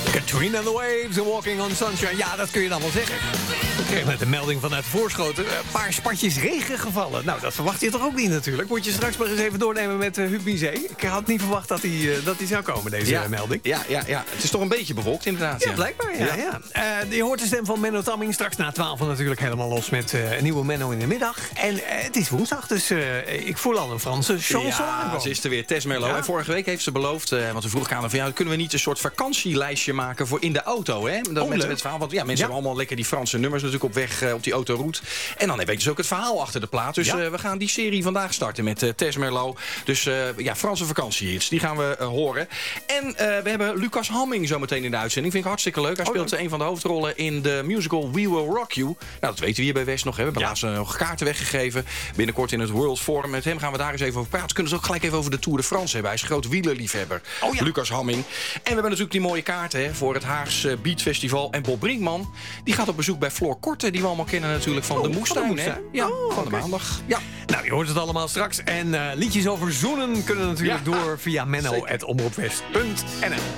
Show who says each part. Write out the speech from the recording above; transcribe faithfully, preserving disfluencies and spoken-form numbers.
Speaker 1: Katrina and the Waves en Walking on Sunshine. Ja, dat kun je dan wel zeggen. Ik kreeg net een melding vanuit Voorschoten. Een paar spatjes regen gevallen. Nou, dat verwacht je toch ook niet natuurlijk. Moet je straks maar eens even doornemen met uh, Huub Bizet. Ik had niet verwacht dat hij uh, dat hij zou komen, deze
Speaker 2: ja,
Speaker 1: uh, melding.
Speaker 2: Ja, ja, ja, het is toch een beetje bewolkt inderdaad.
Speaker 1: Ja,
Speaker 2: Ja,
Speaker 1: blijkbaar. Ja, ja. Ja. Uh, je hoort de stem van Menno Tamming. Straks na twaalf natuurlijk helemaal los met uh, een nieuwe Menno in de middag. En uh, het is woensdag, dus uh, ik voel al een Franse chanson
Speaker 2: ja,
Speaker 1: aankomen.
Speaker 2: ze is er weer, Tess Merlo. Ja. En vorige week heeft ze beloofd, uh, want we vroegen aan haar van, ja, kunnen we niet een soort vakantielijstje maken voor in de auto, hè? Dat
Speaker 1: oh,
Speaker 2: met, met het verhaal, want ja, mensen ja. hebben allemaal lekker die Franse nummers natuurlijk op weg uh, op die autoroute. En dan weet je dus ook het verhaal achter de plaat. Dus ja. uh, we gaan die serie vandaag starten met uh, Tess Merlo. Dus uh, ja, Franse vakantiehits, die gaan we uh, horen. En uh, we hebben Lucas Hamming zo meteen in de uitzending. Vind ik hartstikke leuk. Hij oh, speelt uh, een van de hoofdrollen in de musical We Will Rock You. Nou, dat weten we hier bij West nog. Hè. We hebben ja. laatst uh, nog kaarten weggegeven. Binnenkort in het World Forum. Met hem gaan we daar eens even over praten. Kunnen we het ook gelijk even over de Tour de France hebben. Hij is een groot wielerliefhebber. Oh, ja. Lucas Hamming. En we hebben natuurlijk die mooie kaarten hè, voor het Haags uh, Beat Festival. En Bob Brinkman, die gaat op bezoek bij Floor Korte. Die we allemaal kennen natuurlijk van oh, de Moestuin. Hè? Ja, oh, van de okay. maandag. Ja.
Speaker 1: Nou, je hoort het allemaal straks. En uh, liedjes over zoenen kunnen natuurlijk ja. door via menno at omroepwest punt n l.